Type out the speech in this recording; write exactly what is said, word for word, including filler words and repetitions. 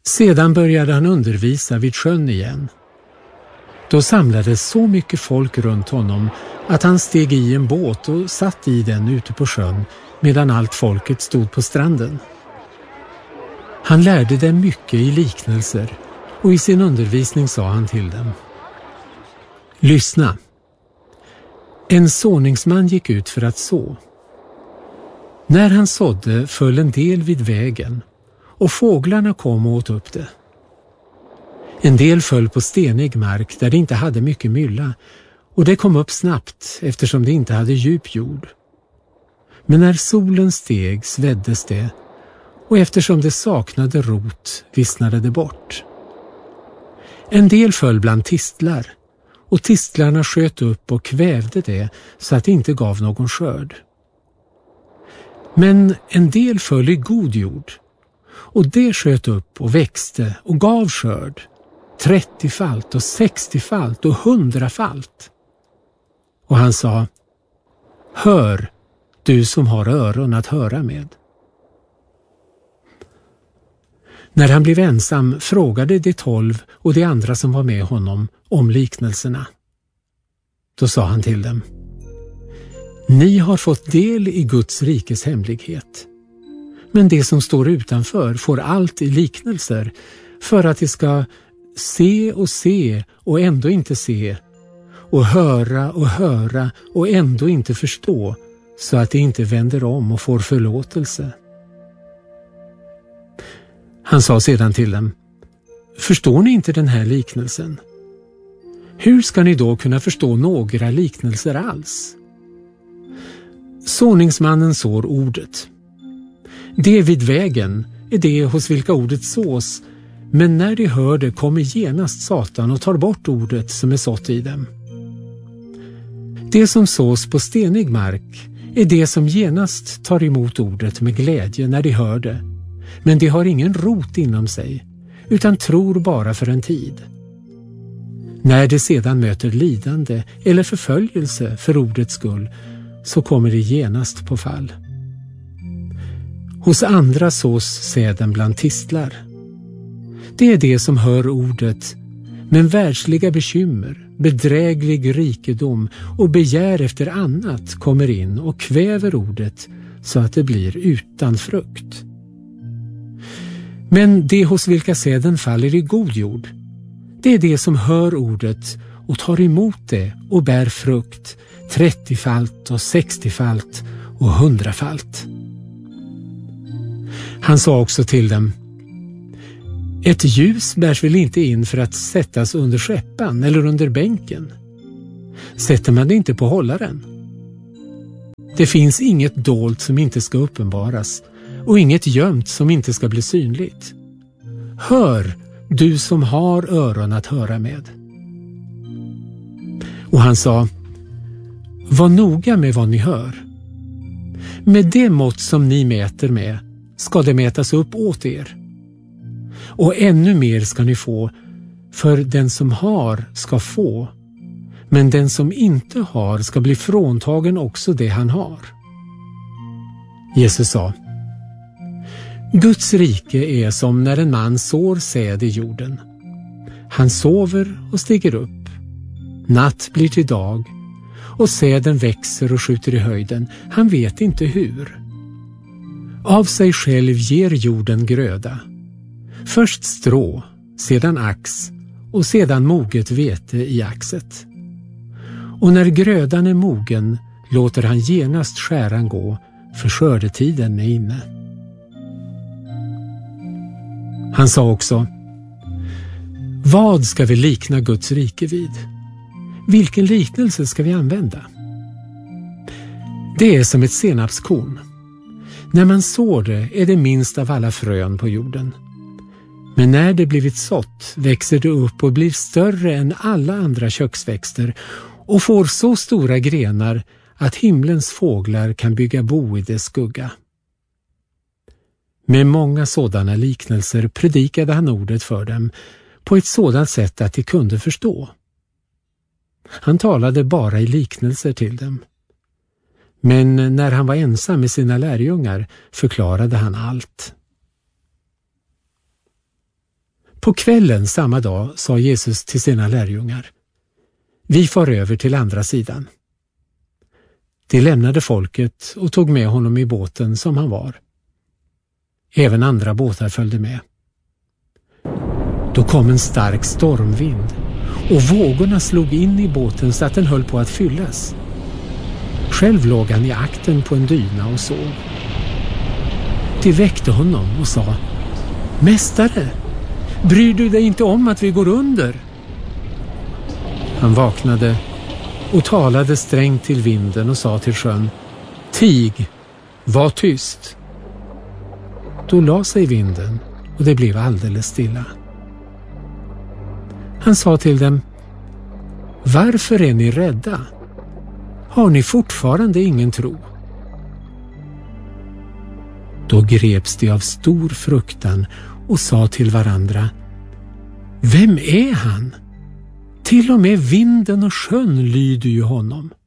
Sedan började han undervisa vid sjön igen. Då samlades så mycket folk runt honom att han steg i en båt och satt i den ute på sjön medan allt folket stod på stranden. Han lärde dem mycket i liknelser och i sin undervisning sa han till dem: Lyssna! En såningsman gick ut för att så. När han sådde föll en del vid vägen och fåglarna kom och åt upp det. En del föll på stenig mark där det inte hade mycket mylla och det kom upp snabbt eftersom det inte hade djup jord. Men när solen steg sveddes det och eftersom det saknade rot vissnade det bort. En del föll bland tistlar och tistlarna sköt upp och kvävde det så att det inte gav någon skörd. Men en del föll i god jord och det sköt upp och växte och gav skörd, trettiofalt och sextiofalt och hundrafalt. Och han sa: Hör, du som har öron att höra med. När han blev ensam frågade de tolv och de andra som var med honom om liknelserna. Då sa han till dem: Ni har fått del i Guds rikes hemlighet. Men det som står utanför får allt i liknelser för att de ska se och se och ändå inte se och höra och höra och ändå inte förstå så att de inte vänder om och får förlåtelse. Han sa sedan till dem: Förstår ni inte den här liknelsen? Hur ska ni då kunna förstå några liknelser alls? Såningsmannen sår ordet. Det vid vägen är det hos vilka ordet sås, men när de hör det kommer genast Satan och tar bort ordet som är sått i dem. Det som sås på stenig mark är det som genast tar emot ordet med glädje när de hör det, men de har ingen rot inom sig, utan tror bara för en tid. När de sedan möter lidande eller förföljelse för ordets skull, så kommer de genast på fall. Hos andra sås säden bland tistlar. Det är det som hör ordet, men världsliga bekymmer, bedräglig rikedom och begär efter annat kommer in och kväver ordet så att det blir utan frukt. Men det hos vilka säden faller i god jord, det är det som hör ordet och tar emot det och bär frukt, trettiofalt och sextiofalt och hundrafalt. Han sa också till dem: Ett ljus bärs väl inte in för att sättas under skeppan eller under bänken? Sätter man det inte på hållaren? Det finns inget dolt som inte ska uppenbaras och inget gömt som inte ska bli synligt. Hör, du som har öron att höra med. Och han sa: Var noga med vad ni hör. Med det mått som ni mäter med ska det mätas upp åt er. Och ännu mer ska ni få, för den som har ska få, men den som inte har ska bli fråntagen också det han har. Jesus sa: Guds rike är som när en man sår säd i jorden. Han sover och stiger upp. Natt blir till dag och säden växer och skjuter i höjden. Han vet inte hur. Av sig själv ger jorden gröda. Först strå, sedan ax och sedan moget vete i axet. Och när grödan är mogen låter han genast skäran gå, för skördetiden är inne. Han sa också: Vad ska vi likna Guds rike vid? Vilken liknelse ska vi använda? Det är som ett senapskorn. När man sår det är det minst av alla frön på jorden. Men när det blivit sått växer det upp och blir större än alla andra köksväxter och får så stora grenar att himlens fåglar kan bygga bo i dess skugga. Med många sådana liknelser predikade han ordet för dem på ett sådant sätt att de kunde förstå. Han talade bara i liknelser till dem. Men när han var ensam med sina lärjungar förklarade han allt. På kvällen samma dag sa Jesus till sina lärjungar: Vi far över till andra sidan. De lämnade folket och tog med honom i båten som han var. Även andra båtar följde med. Då kom en stark stormvind och vågorna slog in i båten så att den höll på att fyllas. Själv låg han i akten på en dyna och sov. De väckte honom och sa: Mästare, bryr du dig inte om att vi går under? Han vaknade och talade strängt till vinden och sa till sjön: Tig, var tyst. Då la sig vinden och det blev alldeles stilla. Han sa till dem: Varför är ni rädda? Har ni fortfarande ingen tro? Då greps de av stor fruktan och sa till varandra: Vem är han? Till och med vinden och sjön lyder ju honom.